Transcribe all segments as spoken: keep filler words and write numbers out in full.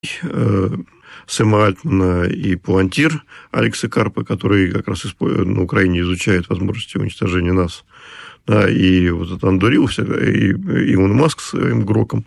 Сэма Альтмана и Палантир Алекса Карпа, который как раз на Украине изучает возможности уничтожения нас. Да, и вот этот Андурил, и Илон Маск своим гроком,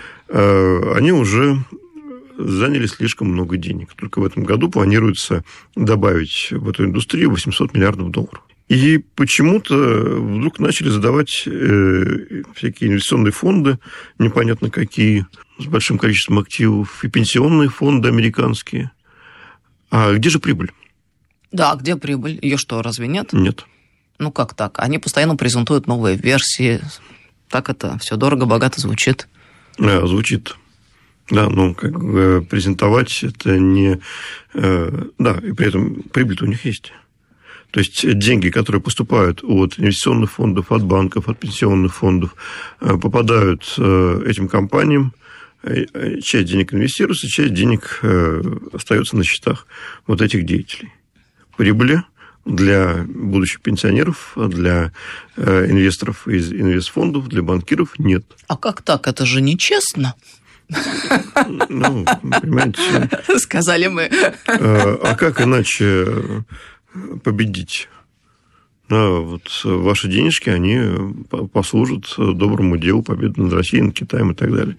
они уже заняли слишком много денег. Только в этом году планируется добавить в эту индустрию восемьсот миллиардов долларов. И почему-то вдруг начали задавать э, всякие инвестиционные фонды, непонятно какие, с большим количеством активов, и пенсионные фонды американские. А где же прибыль? Да, где прибыль? Ее что, разве нет? Нет. Ну, как так? Они постоянно презентуют новые версии. Так это все дорого-богато звучит. А, звучит. Да, но как бы презентовать это не... Э, да, и при этом прибыль-то у них есть. То есть деньги, которые поступают от инвестиционных фондов, от банков, от пенсионных фондов, попадают этим компаниям. Часть денег инвестируется, часть денег остается на счетах вот этих деятелей. Прибыли для будущих пенсионеров, для инвесторов из инвестфондов, для банкиров нет. А как так? Это же нечестно. Ну, понимаете... Сказали мы. А как иначе... победить. Да, вот ваши денежки, они послужат доброму делу, победы над Россией, над Китаем и так далее.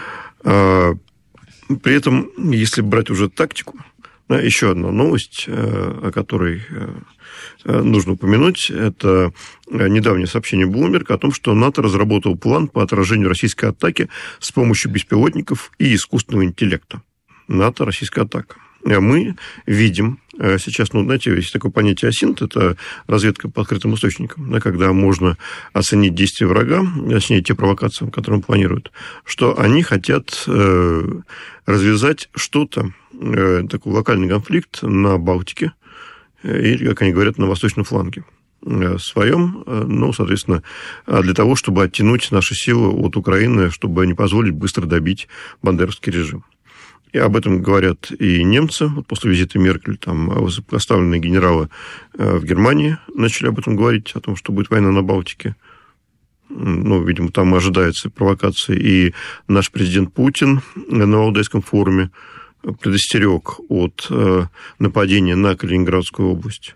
А при этом, если брать уже тактику, да, еще одна новость, о которой нужно упомянуть, это недавнее сообщение Bloomberg о том, что НАТО разработал план по отражению российской атаки с помощью беспилотников и искусственного интеллекта. НАТО, российская атака. Мы видим сейчас, ну, знаете, есть такое понятие асинт, это разведка по открытым источникам, да, когда можно оценить действия врага, точнее, те провокации, которые он планирует, что они хотят э, развязать что-то, э, такой локальный конфликт на Балтике, или, как они говорят, на восточном фланге своем, ну, соответственно, для того, чтобы оттянуть наши силы от Украины, чтобы не позволить быстро добить бандеровский режим. И об этом говорят и немцы. Вот после визита Меркель там высокопоставленные генералы в Германии начали об этом говорить, о том, что будет война на Балтике. Ну, видимо, там ожидается провокация. И наш президент Путин на Валдайском форуме предостерег от нападения на Калининградскую область,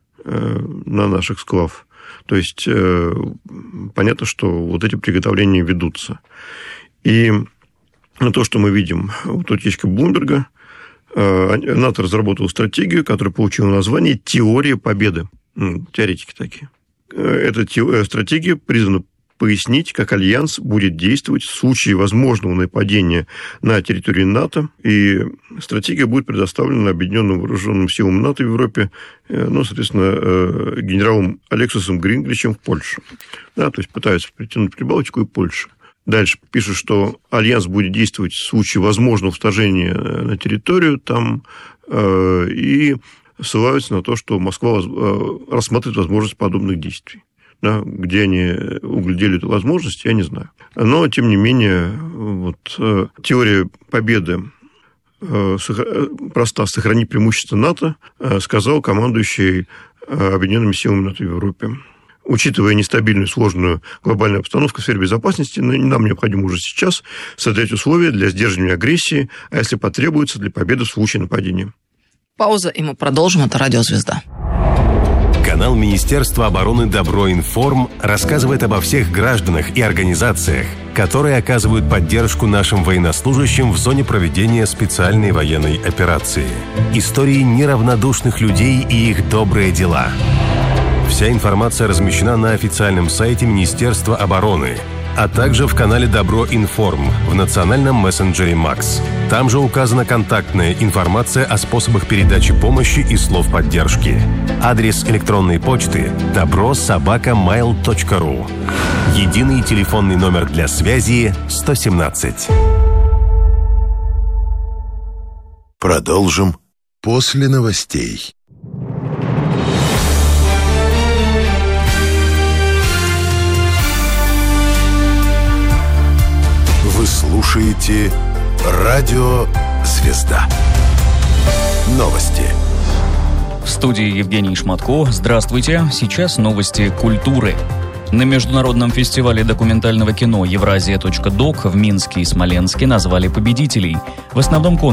на наш эксклав. То есть, понятно, что вот эти приготовления ведутся. И то, что мы видим, вот утечка Блумберга, НАТО разработала стратегию, которая получила название «Теория победы». Теоретики такие. Эта стратегия призвана пояснить, как Альянс будет действовать в случае возможного нападения на территорию НАТО. И стратегия будет предоставлена Объединенным вооруженным силам НАТО в Европе, ну, соответственно, генералом Алексисом Грингричем в Польше. Да, то есть пытаются притянуть Прибалтику и Польшу. Дальше пишут, что Альянс будет действовать в случае возможного вторжения на территорию там, э, и ссылаются на то, что Москва э, рассматривает возможность подобных действий. Да, где они углядели эту возможность, я не знаю. Но, тем не менее, вот, э, теория победы э, сохр... проста. «Сохрани преимущество НАТО», э, сказал командующий э, Объединенными силами НАТО в Европе. Учитывая нестабильную, сложную глобальную обстановку в сфере безопасности, нам необходимо уже сейчас создать условия для сдерживания агрессии, а если потребуется, для победы в случае нападения. Пауза, и мы продолжим. Это «Радио Звезда». Канал Министерства обороны «Доброинформ» рассказывает обо всех гражданах и организациях, которые оказывают поддержку нашим военнослужащим в зоне проведения специальной военной операции. Истории неравнодушных людей и их добрые дела. Вся информация размещена на официальном сайте Министерства обороны, а также в канале «Доброинформ» в национальном мессенджере «Макс». Там же указана контактная информация о способах передачи помощи и слов поддержки. Адрес электронной почты добро собака майл точка ру. Единый телефонный номер для связи сто семнадцать. Продолжим после новостей. Вы слушаете «Радио Звезда». Новости. В студии Евгений Шматко. Здравствуйте. Сейчас новости культуры. На международном фестивале документального кино «Евразия.док» в Минске и Смоленске назвали победителей. В основном конкурс